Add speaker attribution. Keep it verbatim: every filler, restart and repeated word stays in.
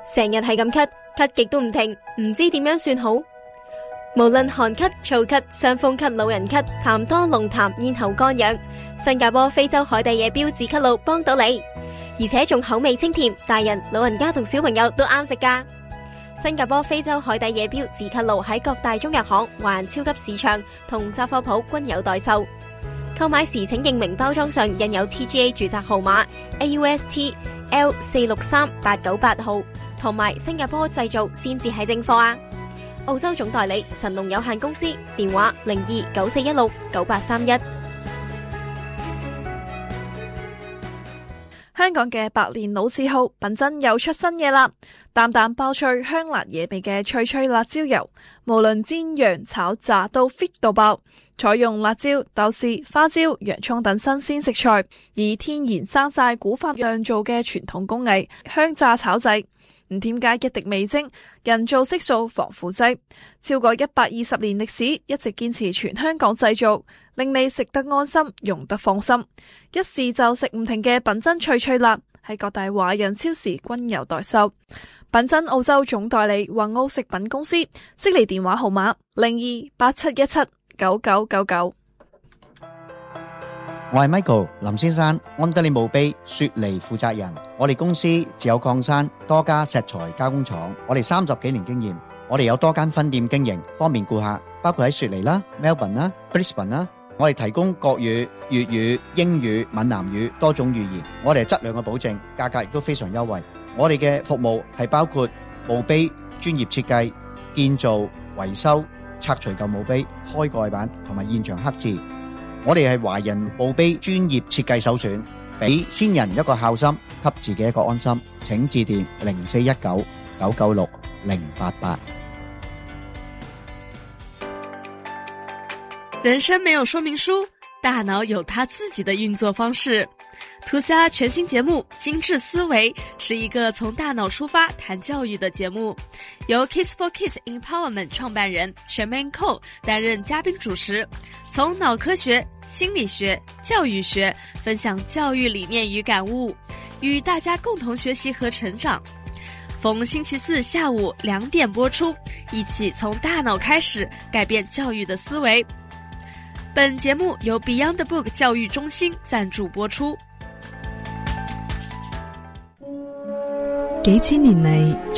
Speaker 1: 成日係咁咳，咳極都唔停，唔知點樣算好。無論寒咳、燥咳、傷風咳、老人咳、痰多濃痰、咽喉乾癢，新加坡非洲海底野標止咳露幫到你，而且仲口味清甜，大人、老人家同小朋友都啱食㗎。新加坡非洲海底野標止咳露喺各大中藥行、華人超級市場同雜貨鋪均有代售。購買時請認明包裝上印有 T G A 註冊號碼 A U S T L 四六三八九八號，同埋新加坡製造先至係正貨啊！澳洲總代理神龍有限公司，電話零二九四一六九八三一。
Speaker 2: 香港嘅百年老字號品珍又出新嘢啦！淡淡爆脆香辣野味嘅脆脆辣椒油，無論煎釀炒炸都 fit 到爆。採用辣椒、豆豉、花椒、洋蔥等新鮮食材，以天然山寨古法釀造嘅傳統工藝香炸炒製，唔添加一滴味精、人造色素、防腐劑，超過一百二十年歷史，一直堅持全香港製造，令你食得安心，用得放心。一試就食唔停嘅品珍脆脆辣，喺各大華人超市均有代售。品珍澳洲總代理宏澳食品公司，悉尼電話號碼零二八七一七九九九九。
Speaker 3: 我係 Michael 林先生，安德利墓碑雪梨負責人。我哋公司自有礦山多家石材加工廠，我哋三十幾年經驗，我哋有多間分店經營，方便顧客，包括喺雪梨啦、Melbourne 啦、Brisbane 啦。我哋提供國語、粵語、英語、閩南語多種語言，我哋係質量嘅保證，價格亦都非常優惠。我哋嘅服務係包括墓碑專業設計、建造、維修、拆除舊墓碑、開蓋板同埋現場刻字。我哋係華人墓碑專業設計首選，俾先人一個孝心，給自己一個安心。請致電零四一九九九六零八八。
Speaker 4: 人生沒有說明書，大腦有它自己的運作方式。屠俠全新節目《精緻思維》是一個從大腦出發談教育的節目，由 Kids for Kids Empowerment 創辦人 Sherman Cole 擔任嘉賓主持，從腦科學、心理學、教育學分享教育理念與感悟，與大家共同學習和成長。逢星期四下午兩點播出，一起從大腦開始改變教育的思維。本節目由 Beyond the Book 教育中心贊助播出。
Speaker 5: 幾千年嚟，